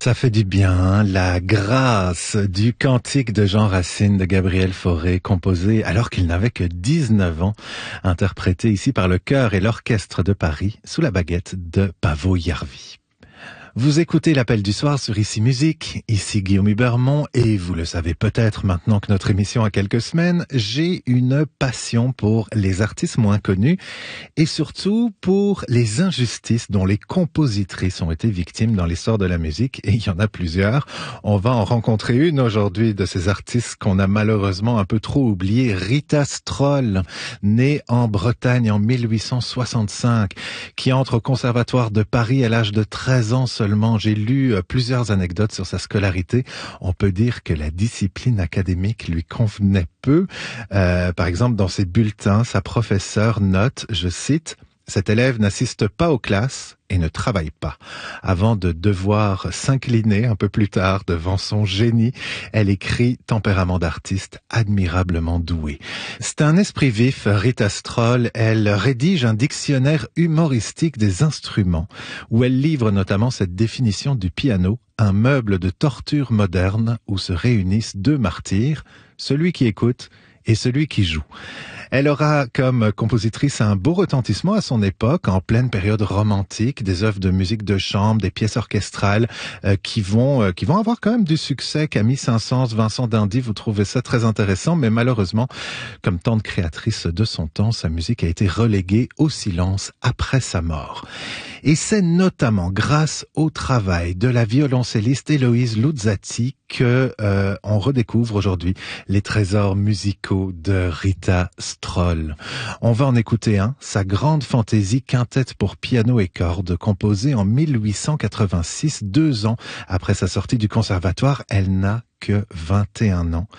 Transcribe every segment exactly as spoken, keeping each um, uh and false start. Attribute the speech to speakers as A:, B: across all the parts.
A: Ça fait du bien, hein, la grâce du cantique de Jean Racine de Gabriel Fauré, composé alors qu'il n'avait que dix-neuf ans, interprété ici par le chœur et l'orchestre de Paris sous la baguette de Pavo Jarvi. Vous écoutez l'appel du soir sur Ici Musique, ici Guillaume Hubermont, et vous le savez peut-être maintenant que notre émission a quelques semaines, j'ai une passion pour les artistes moins connus et surtout pour les injustices dont les compositrices ont été victimes dans l'histoire de la musique, et il y en a plusieurs. On va en rencontrer une aujourd'hui de ces artistes qu'on a malheureusement un peu trop oubliées, Rita Stroll, née en Bretagne en mille huit cent soixante-cinq, qui entre au conservatoire de Paris à l'âge de treize ans seulement. J'ai lu plusieurs anecdotes sur sa scolarité. On peut dire que la discipline académique lui convenait peu. Euh, par exemple, dans ses bulletins, sa professeure note, je cite, « Cet élève n'assiste pas aux classes et ne travaille pas ». Avant de devoir s'incliner un peu plus tard devant son génie, elle écrit « Tempérament d'artiste admirablement doué ». C'est un esprit vif, Rita Stroll. Elle rédige un dictionnaire humoristique des instruments, où elle livre notamment cette définition du piano, un meuble de torture moderne où se réunissent deux martyrs, celui qui écoute et celui qui joue. Elle aura comme compositrice un beau retentissement à son époque, en pleine période romantique, des œuvres de musique de chambre, des pièces orchestrales euh, qui vont euh, qui vont avoir quand même du succès. Camille Saint-Saëns, Vincent d'Indy, vous trouvez ça très intéressant, mais malheureusement, comme tant de créatrices de son temps, sa musique a été reléguée au silence après sa mort. Et c'est notamment grâce au travail de la violoncelliste Héloïse Luzzati que euh, on redécouvre aujourd'hui les trésors musicaux de Rita Stroll. On va en écouter un, sa grande fantaisie quintette pour piano et cordes, composée en mille huit cent quatre-vingt-six, deux ans après sa sortie du conservatoire. Elle n'a que vingt et un ans.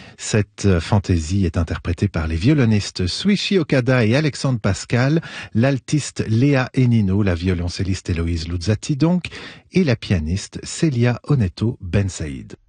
A: Cette fantaisie est interprétée par les violonistes Suichi Okada et Alexandre Pascal, l'altiste Léa Enino, la violoncelliste Héloïse Luzzati donc, et la pianiste Célia Onetto Ben Saïd.